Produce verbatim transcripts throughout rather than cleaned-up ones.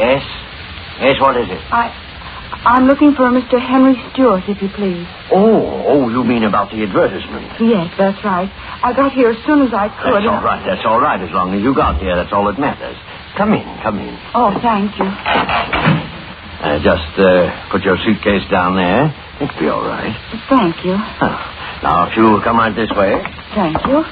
Yes? Yes, what is it? I... I'm looking for Mister Henry Stewart, if you please. Oh, oh, you mean about the advertisement? Yes, that's right. I got here as soon as I could. That's all right, that's all right. As long as you got here, that's all that matters. Come in, come in. Oh, thank you. Uh, just uh, put your suitcase down there. It'll be all right. Thank you. Huh. Now, if you come right this way. Thank you.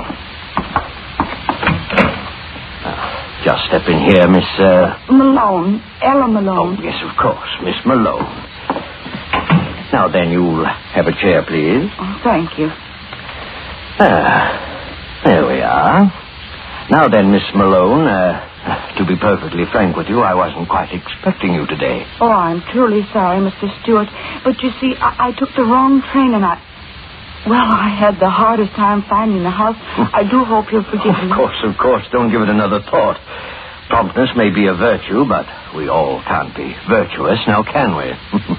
Just step in here, Miss... Uh... Malone. Ella Malone. Oh, yes, of course. Miss Malone. Now, then, you'll have a chair, please. Oh, thank you. Ah, there we are. Now, then, Miss Malone, uh, to be perfectly frank with you, I wasn't quite expecting you today. Oh, I'm truly sorry, Mister Stewart. But you see, I, I took the wrong train and I... Well, I had the hardest time finding the house. I do hope you'll forgive me. Of course, of course. Don't give it another thought. Promptness may be a virtue, but we all can't be virtuous, now can we?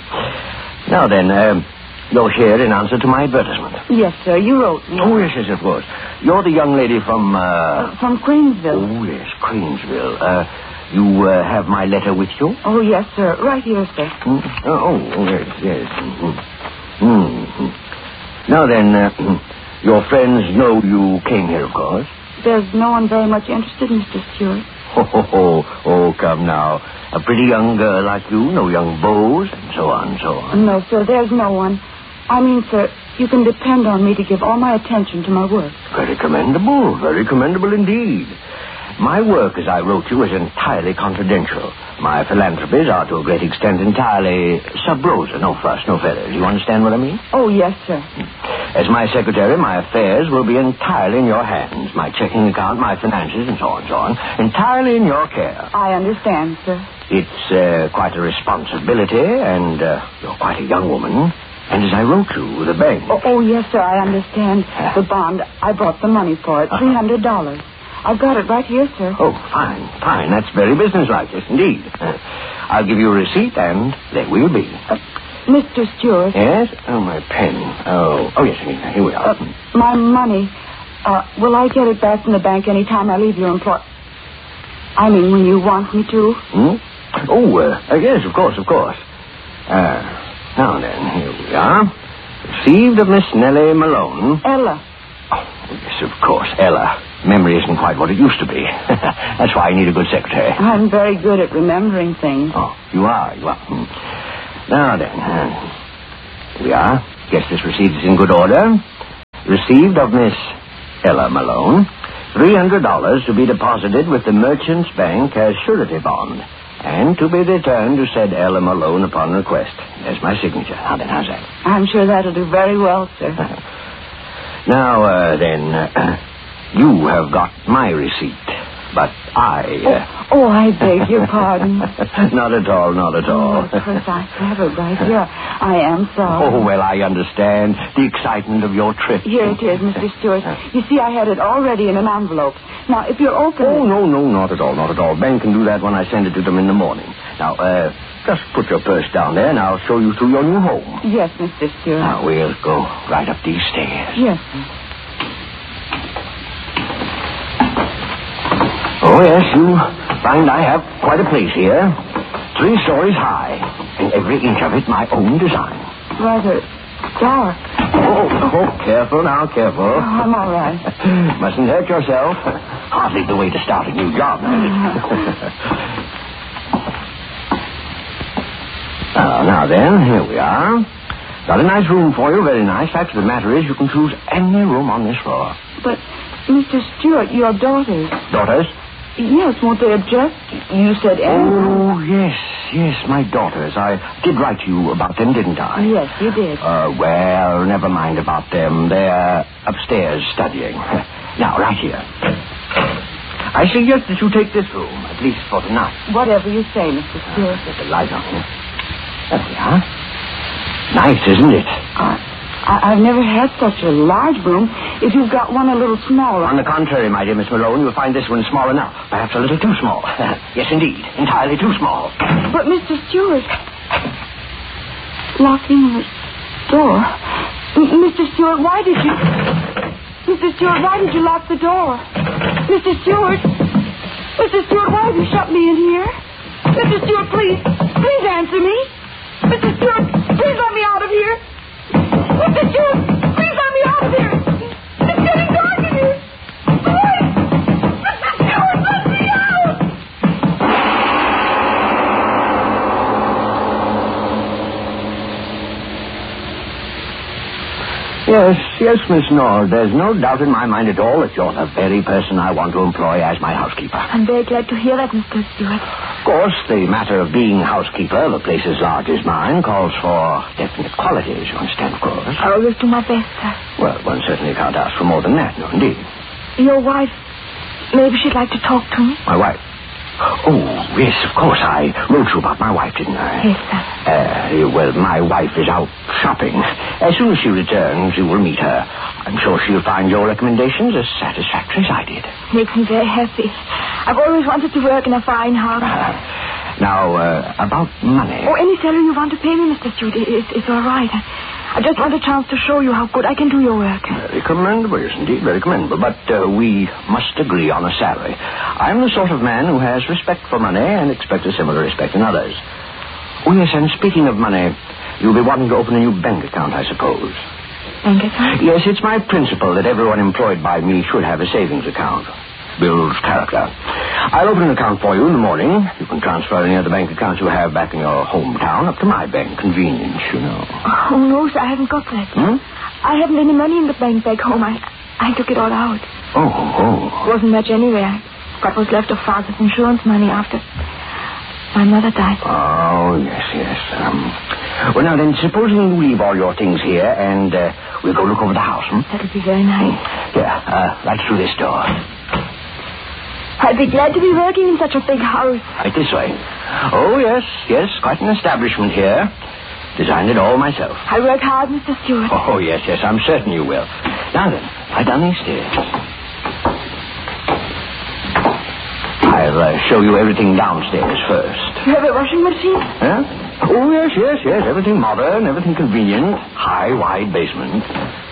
Now then, um, you're here in answer to my advertisement. Yes, sir. You wrote me. Oh, yes, yes, it was. You're the young lady from, uh... uh from Queensville. Oh, yes, Queensville. Uh, you uh, have my letter with you? Oh, yes, sir. Right here, sir. Mm? Oh, oh, yes, yes. Mm-hmm. Mm-hmm. Now then, uh, your friends know you came here, of course. There's no one very much interested, Mister Stewart. Oh, oh, oh, oh, come now. A pretty young girl like you, no young beaux, and so on and so on. No, sir, there's no one. I mean, sir, you can depend on me to give all my attention to my work. Very commendable, very commendable indeed. My work, as I wrote you, is entirely confidential. My philanthropies are, to a great extent, entirely sub rosa, no fuss, no feathers. You understand what I mean? Oh, yes, sir. As my secretary, my affairs will be entirely in your hands. My checking account, my finances, and so on and so on, entirely in your care. I understand, sir. It's uh, quite a responsibility, and uh, you're quite a young woman. And as I wrote you, the bank... Oh, oh yes, sir, I understand. The bond, I brought the money for it, three hundred dollars. I've got it right here, sir. Oh, fine, fine. That's very businesslike, yes, indeed. Uh, I'll give you a receipt, and there we'll be. Uh, Mister Stewart. Yes? Oh, my pen. Oh, oh yes, here we are. Uh, my money. Uh, will I get it back from the bank any time I leave your employ... I mean, when you want me to? Hmm? Oh, uh, yes, of course, of course. Uh, now then, here we are. Received of Miss Nellie Malone. Ella. Oh, yes, of course, Ella. Memory isn't quite what it used to be. That's why I need a good secretary. I'm very good at remembering things. Oh, you are, you are. Hmm. Now then, uh, here we are. Guess this receipt is in good order. Received of Miss Ella Malone. three hundred dollars to be deposited with the Merchants Bank as surety bond, and to be returned to said Ella Malone upon request. There's my signature. Now then, how's that? I'm sure that'll do very well, sir. Now, uh, then, uh, you have got my receipt, but I... Uh... Oh, oh, I beg your pardon. Not at all, not at all. Oh, of course, I have it right here. I am sorry. Oh, well, I understand the excitement of your trip. Here it is, Mister Stewart. You see, I had it already in an envelope. Now, if you're open... Oh, no, no, not at all, not at all. Ben can do that when I send it to them in the morning. Now, uh... just put your purse down there, and I'll show you through your new home. Yes, Mister Stewart. Now, we'll go right up these stairs. Yes, sir. Oh, yes, you find I have quite a place here. Three stories high, and every inch of it my own design. Rather dark. Oh, oh, careful now, careful. Oh, I'm all right. Mustn't hurt yourself. Hardly the way to start a new job, is it? Oh, now then, here we are. Got a nice room for you, very nice. Fact of the matter is, you can choose any room on this floor. But, Mister Stewart, your daughters... Daughters? Yes, won't they object? You said any... Oh, yes, yes, my daughters. I did write to you about them, didn't I? Yes, you did. Uh, well, never mind about them. They're upstairs studying. Now, right here. I suggest that you take this room, at least for tonight. Whatever you say, Mister Stewart. Get the light on here. There we are. Nice, isn't it? Uh, I, I've never had such a large room. If you've got one a little smaller... On the contrary, my dear Miss Malone, you'll find this one small enough. Perhaps a little too small. Yes, indeed. Entirely too small. But, Mister Stewart... Locking the door... M- Mister Stewart, why did you... Mister Stewart, why did you lock the door? Mister Stewart... Mister Stewart, why have you shut me in here? Mister Stewart, please. Please answer me. Mister Stewart, please let me out of here. Mister Stewart, please let me out of here. It's getting dark in here. Please. Mister Stewart, let me out. Yes, yes, Miss Nord. There's no doubt in my mind at all that you're the very person I want to employ as my housekeeper. I'm very glad to hear that, Mister Stewart. Of course, the matter of being housekeeper of a place as large as mine calls for definite qualities, you understand, of course. I always do my best, sir. Well, one certainly can't ask for more than that, no, indeed. Your wife, maybe she'd like to talk to me. My wife? Oh, yes, of course. I wrote you about my wife, didn't I? Yes, sir. Uh, well, my wife is out shopping. As soon as she returns, you will meet her. I'm sure she'll find your recommendations as satisfactory as I did. Makes me very happy. I've always wanted to work in a fine house. Uh, now, uh, about money. Oh, any salary you want to pay me, Mister Stewart, it's, it's all right. I, I just want a chance to show you how good I can do your work. Very commendable, yes, indeed, very commendable. But uh, we must agree on a salary. I'm the sort of man who has respect for money and expects a similar respect in others. Oh, yes, and speaking of money, you'll be wanting to open a new bank account, I suppose. Bank account? Yes, it's my principle that everyone employed by me should have a savings account. Builds character. I'll open an account for you in the morning. You can transfer any other bank accounts you have back in your hometown up to my bank. Convenience, you know. Oh, no, sir, I haven't got that. Hmm? I haven't any money in the bank back home. I, I took it all out. Oh, oh. Wasn't much anyway. I got what's left of Father's insurance money after my mother died. Oh, yes, yes. Um, well, now then, supposing you leave all your things here and uh, we'll go look over the house, hmm? That'll be very nice. Here, uh, right through this door. I'd be glad to be working in such a big house. Right this way. Oh, yes, yes, quite an establishment here. Designed it all myself. I work hard, Mister Stewart. Oh, yes, yes, I'm certain you will. Now then, right down these stairs. I'll uh, show you everything downstairs first. You have a washing machine? Huh? Oh, yes, yes, yes. Everything modern, everything convenient. High, wide basement.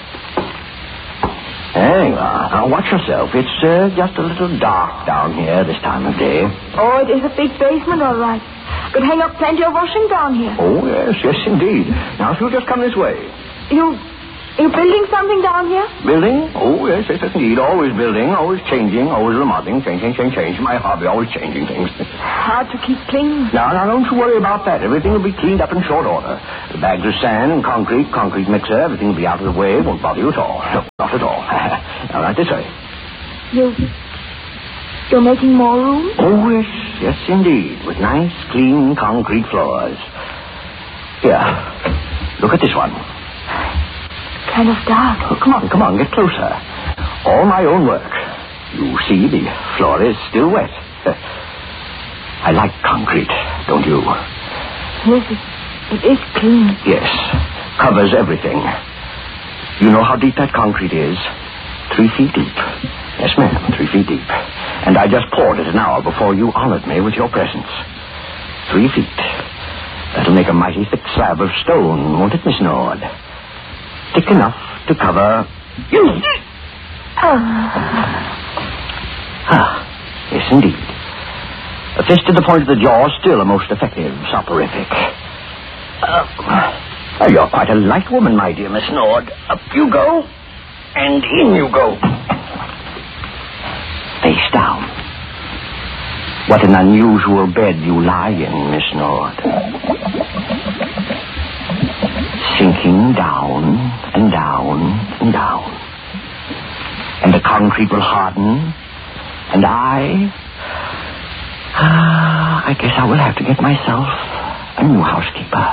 There you are. Now, watch yourself. It's uh, just a little dark down here this time of day. Oh, it is a big basement, all right. Could hang up plenty of washing down here. Oh, yes, yes, indeed. Now, if you'll just come this way. You... You building something down here? Building? Oh, yes, yes, yes, indeed. Always building, always changing, always remodeling. Change, change, change, change. My hobby, always changing things. Hard to keep clean. Now, now, don't you worry about that. Everything will be cleaned up in short order. The bags of sand and concrete, concrete mixer, everything will be out of the way. Won't bother you at all. No, not at all. Now, right this way. You... You're making more room? Oh, yes, yes, indeed. With nice, clean concrete floors. Here, look at this one. Kind of dark. Oh, come on, come on, get closer. All my own work. You see, the floor is still wet. I like concrete, don't you? Yes, it, it is clean. Yes, covers everything. You know how deep that concrete is? Three feet deep. Yes, ma'am, three feet deep. And I just poured it an hour before you honored me with your presence. Three feet. That'll make a mighty thick slab of stone, won't it, Miss Nord? Thick enough to cover you. Oh. Ah, yes, indeed. A fist to the point of the jaw, still a most effective soporific. Uh, well, you're quite a light woman, my dear Miss Nord. Up you go, and in you go. Face down. What an unusual bed you lie in, Miss Nord. Sinking down and down and down. And the concrete will harden. And I... Ah, I guess I will have to get myself a new housekeeper.